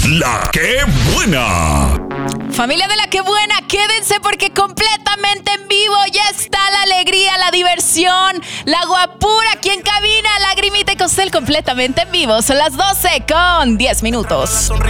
La Que Buena. Familia de La Que Buena, quédense porque completamente en vivo ya está la alegría, la diversión, la guapura aquí en cabina, Lagrimita y Costel completamente en vivo. Son las 12:10.